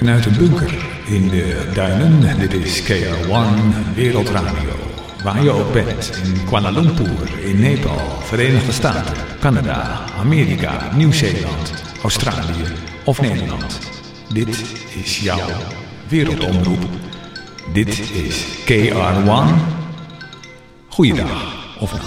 Vanuit een bunker in de duinen, dit is KR1 Wereldradio. Waar je ook bent, in Kuala Lumpur, in Nepal, Verenigde Staten, Canada, Amerika, Nieuw-Zeeland, Australië of Nederland. Dit is jouw wereldomroep. Dit is KR1. Goeiedag of